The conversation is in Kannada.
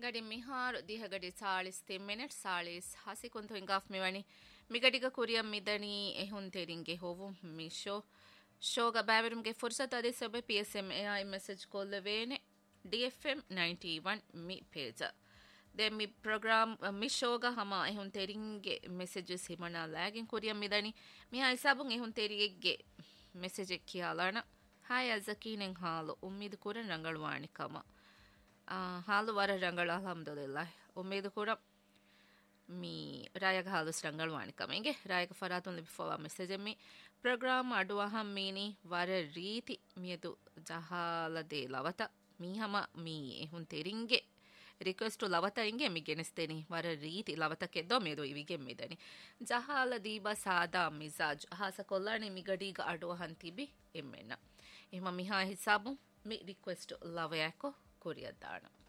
gadi mihar diha gadi 40 minutes 40 hasi kuntu ingaf mewani migadiga kuriyam midani ehun teringe hovu misho shoga baverumge fursat ade sobe psm ai message kollevene dfm 91 mi page de mi program mi shoga hama ehun teringe messages himana lagin kuriyam midani mi hisabun ehun terige message kiyalana hay azakinen halu ummid kuran rangalwani kama ಹಾಲು ವಾರ ರಂಗಳು ಅಲ್ಹಮ್ದುಲಿಲ್ಲಾಹ್ ಉಮೇದು ಕೂಡ ಮೀ ರಾಯಗ ಹಾಲು ರಂಗಳು ವಾಣಿಕಮೆಂಗೆ ರಾಯಗ ಫರಾತುನ್ ಲಿಬಿಫವಾ ಮೆಸೇಜ್ ಮಿ ಪ್ರೋಗ್ರಾಮ್ ಅಡುವಹಂ ಮೀನಿ ವಾರ ರೀತಿ ಮಿಯದು ಜಹಾಲದೆ ಲವತ ಮೀಹಮ ಮೀ ಹುನ್ ತೆರಿಂಗೆ ರಿಕ್ವೆಸ್ಟ್ ಲವತ ಇಂಗೆ ಮಿ ಗೆನಿಸ್ತೇನಿ ವಾರ ರೀತಿ ಲವತಕ್ಕೆ ದೊ ಮೇದು ಇವಿಗೆ ಮಿದನಿ ಜಹಾಲ ದೀಬ ಸಾದಾ ಮಿಜಾಜ್ ಹಾಸ ಕೊಲ್ಲಾಣಿ ಮಿಗಡೀಗ ಅಡುವಹಂ ತಿಬಿ ಎಮ್ಮೆನ ಎಮ್ಮ ಮಿಹಾ ಹಿಸಾಬು ಮಿ ರಿಕ್ವೆಸ್ಟ್ ಲವಯಾಕೋ ಕೊರಿಯದ್ದಾಣ